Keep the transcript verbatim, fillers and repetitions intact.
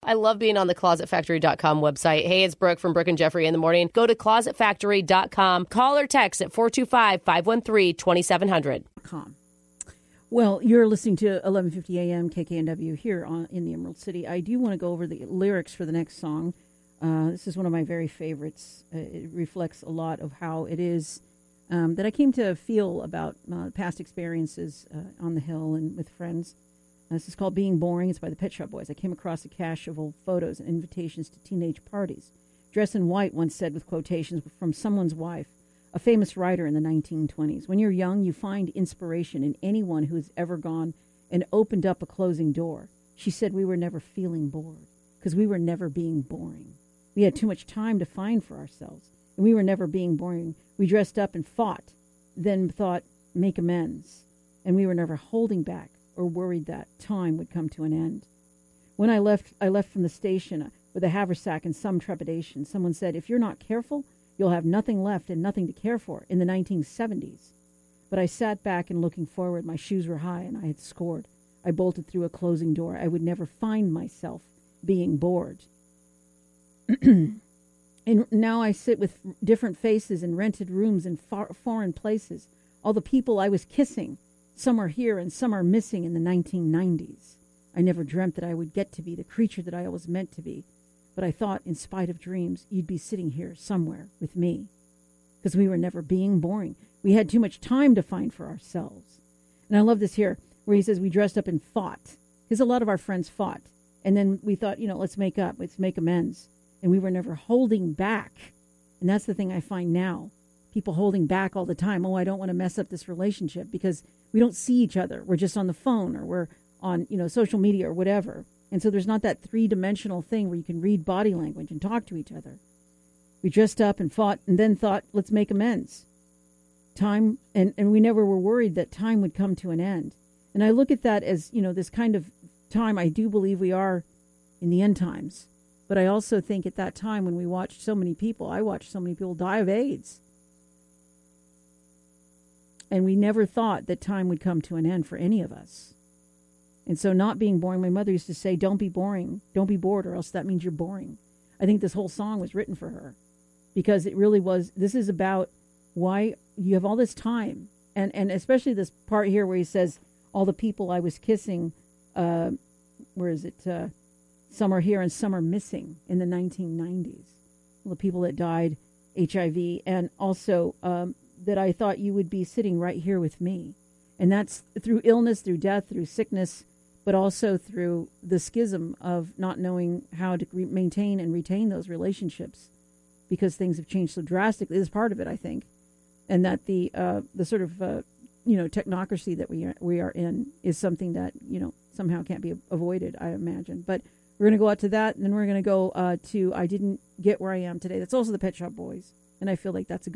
I love being on the closet factory dot com website. Hey, it's Brooke from Brooke and Jeffrey in the morning. Go to closet factory dot com. Call or text at four two five, five one three, two seven zero zero. Well, you're listening to eleven fifty a.m. K K N W here on, in the Emerald City. I do want to go over the lyrics for the next song. Uh, this is one of my very favorites. Uh, it reflects a lot of how it is um, that I came to feel about uh, past experiences uh, on the Hill and with friends. Uh, this is called Being Boring. It's by the Pet Shop Boys. I came across a cache of old photos and invitations to teenage parties. Dress in white, once said with quotations from someone's wife, a famous writer in the nineteen twenties. When you're young, you find inspiration in anyone who's ever gone and opened up a closing door. She said we were never feeling bored because we were never being boring. We had too much time to find for ourselves, and we were never being boring. We dressed up and fought, then thought, make amends, and we were never holding back or worried that time would come to an end. When I left, I left from the station with a haversack and some trepidation. Someone said, if you're not careful, you'll have nothing left and nothing to care for in the nineteen seventies. But I sat back and looking forward. My shoes were high and I had scored. I bolted through a closing door. I would never find myself being bored. And now I sit with different faces in rented rooms in far, foreign places. All the people I was kissing, some are here and some are missing in the nineteen nineties. I never dreamt that I would get to be the creature that I always meant to be. But I thought, in spite of dreams, you'd be sitting here somewhere with me. Because we were never being boring. We had too much time to find for ourselves. And I love this here, where he says we dressed up and fought. Because a lot of our friends fought. And then we thought, you know, let's make up. Let's make amends. And we were never holding back. And that's the thing I find now. People holding back all the time. Oh, I don't want to mess up this relationship because we don't see each other. We're just on the phone or we're on, you know, social media or whatever. And so there's not that three-dimensional thing where you can read body language and talk to each other. We dressed up and fought and then thought, let's make amends. Time, and, and we never were worried that time would come to an end. And I look at that as, you know, this kind of time. I do believe we are in the end times. But I also think at that time when we watched so many people, I watched so many people die of AIDS. And we never thought that time would come to an end for any of us. And so not being boring, my mother used to say, don't be boring, don't be bored, or else that means you're boring. I think this whole song was written for her because it really was, this is about why you have all this time. And, and especially this part here where he says, all the people I was kissing, uh, where is it? Uh, some are here and some are missing in the nineteen nineties. All the people that died, H I V, and also um, that I thought you would be sitting right here with me. And that's through illness, through death, through sickness, but also through the schism of not knowing how to re- maintain and retain those relationships because things have changed so drastically. This is part of it, I think. And that the uh, the sort of, uh, you know, technocracy that we are, we are in is something that, you know, somehow can't be avoided, I imagine. But we're going to go out to that, and then we're going to go uh, to I Didn't Get Where I Am Today. That's also the Pet Shop Boys. And I feel like that's a good